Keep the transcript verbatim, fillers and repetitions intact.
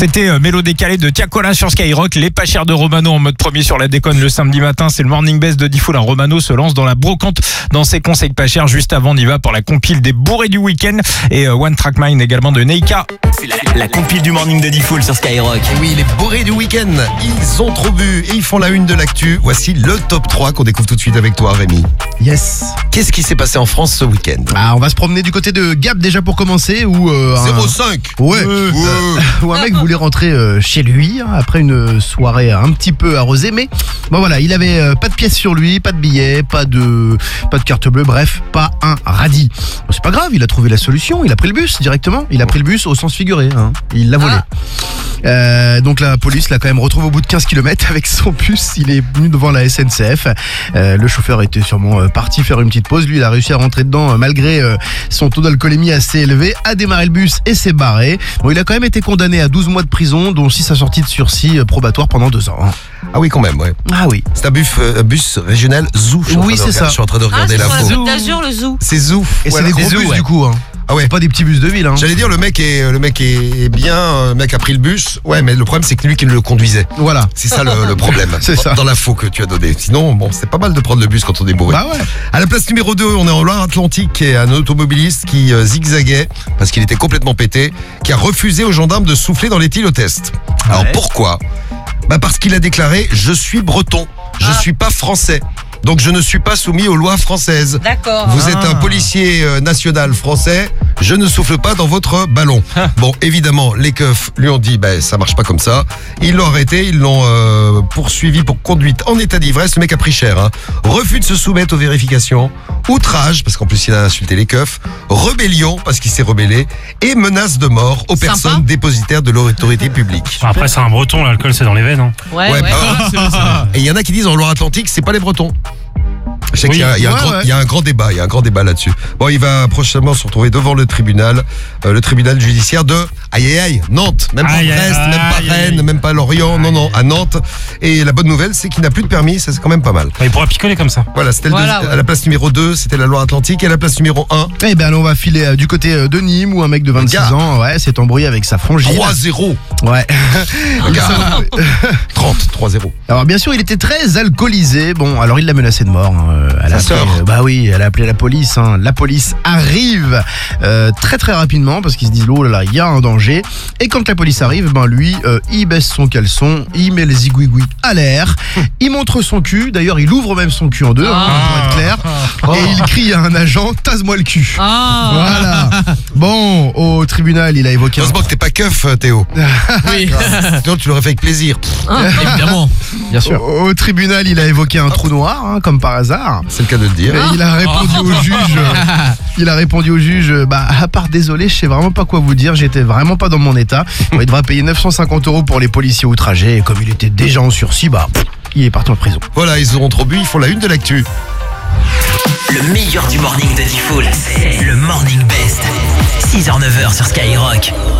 C'était euh, Mélo décalé de Tiakola sur Skyrock. Les pas chers de Romano en mode premier sur la déconne le samedi matin. C'est le morning best de Diffoul. Romano se lance dans la brocante dans ses conseils pas chers. Juste avant, on y va pour la compile des bourrés du week-end et euh, One Track Mind également de Neika. C'est la, la compile du morning de Diffoul sur Skyrock. Et oui, les bourrés du week-end, ils ont trop bu et ils font la une de l'actu. Voici le top trois qu'on découvre tout de suite avec toi, Rémi. Yes. Qu'est-ce qui s'est passé en France ce week-end? Ah, on va se promener du côté de Gap déjà pour commencer où euh, un... zéro cinq. Ouais. Euh, Euh, où un mec voulait rentrer euh, chez lui hein, après une soirée un petit peu arrosée, mais bon voilà, il avait euh, pas de pièces sur lui, pas de billets, pas de pas de carte bleue, bref, pas un radis. Bon, c'est pas grave, il a trouvé la solution, il a pris le bus directement, il a pris le bus au sens figuré, hein, il l'a volé. Ah. Euh, donc la police l'a quand même retrouvé au bout de quinze kilomètres avec son bus. Il est venu devant la S N C F. Euh, le chauffeur était sûrement euh, parti faire une petite pause. Lui, il a réussi à rentrer dedans euh, malgré euh, son taux d'alcoolémie assez élevé, a démarré le bus et s'est barré. Bon, il a quand même été condamné à douze mois de prison, dont six à sortie de sursis euh, probatoire pendant deux ans. Ah oui, quand même, ouais. Ah oui. C'est un bus, euh, un bus régional Zoo. Je suis en Oui, train de c'est regarder- ça. Je suis en train de Ah, regarder c'est sur la l'info. Côte d'Azur, le zoo. C'est Zoo. Et Voilà. c'est des gros des bus zoos, ouais. du coup. Hein. Ah ouais. C'est pas des petits bus de ville. Hein. J'allais dire, le mec est, le mec est bien, euh, le mec a pris le bus. Ouais, mais le problème, c'est que lui qui le conduisait. Voilà. C'est ça le, le problème. C'est ça. Dans l'info que tu as donnée. Sinon, bon, c'est pas mal de prendre le bus quand on est bourré. Bah ouais. À la place numéro deux, on est en Loire-Atlantique et un automobiliste qui euh, zigzaguait parce qu'il était complètement pété, qui a refusé aux gendarmes de souffler dans l'éthylotest. Alors Ouais. pourquoi? Bah parce qu'il a déclaré « Je suis breton, je Ah. suis pas français, donc je ne suis pas soumis aux lois françaises. D'accord. Vous Ah. êtes un policier euh, national français, je ne souffle pas dans votre ballon. » Bon, évidemment, les keufs lui ont dit bah, « Ça marche pas comme ça. » Ils l'ont arrêté, ils l'ont euh, poursuivi pour conduite en état d'ivresse. Le mec a pris cher. Hein. Refus de se soumettre aux vérifications, outrage, parce qu'en plus il a insulté les keufs, rébellion, parce qu'il s'est rebellé, et menace de mort aux Sympa. personnes dépositaires de l'autorité publique. Bon, après, c'est un breton, l'alcool, c'est dans les veines. Hein. Ouais, Ouais, ouais. bah, et il y en a qui disent en Loire-Atlantique, c'est pas les Bretons. Je sais Oui. qu'il y a, il y a un Ouais, grand, ouais. il y a un grand débat, il y a un grand débat là-dessus. Bon, il va prochainement se retrouver devant le tribunal, euh, le tribunal judiciaire de aïe aïe aïe, Nantes, même pas Aïe, aïe, Brest, même pas aïe, Rennes, aïe. même pas Lorient, non non, à Nantes. Et la bonne nouvelle, c'est qu'il n'a plus de permis, ça c'est quand même pas mal. Il pourra picoler comme ça. Voilà, c'était le Voilà, deux- ouais. à la place numéro deux, c'était la Loire-Atlantique, et à la place numéro un, Eh ben, alors, on va filer euh, du côté euh, de Nîmes où un mec de vingt-six Gap. ans, ouais, s'est embrouillé avec sa frangine. trois zéro. Ouais. trente, trois zéro. Alors bien sûr, il était très alcoolisé. Bon, alors il l'a menacé de mort. hein. Euh, Elle a Sa appelé, sœur. euh, bah oui, elle a appelé la police. hein. La police arrive euh, très très rapidement parce qu'ils se disent oh là là, il y a un danger. Et quand la police arrive, ben lui, euh, il baisse son caleçon, il met les zigouigouis à l'air, il montre son cul. D'ailleurs, il ouvre même son cul en deux, hein, pour être clair. Et il crie à un agent, tasse-moi le cul. Ah. Voilà. Bon, au tribunal, il a évoqué. un- Heureusement que t'es pas keuf, Théo. Oui. Sinon, tu l'aurais fait avec plaisir. Évidemment. Bien sûr. Au, au tribunal, il a évoqué un trou noir, hein, comme par hasard. C'est le cas de le dire. Et il a répondu au juge. euh, Il a répondu au juge. euh, Bah, à part désolé, je sais vraiment pas quoi vous dire. J'étais vraiment pas dans mon état. Bon, il devra payer neuf cent cinquante euros pour les policiers outragés. Et comme il était déjà en sursis, bah, pff, il est parti en prison. Voilà, ils auront trop bu, ils font la une de l'actu. Le meilleur du morning de Diffoul, c'est le Morning Best. six heures neuf heures sur Skyrock.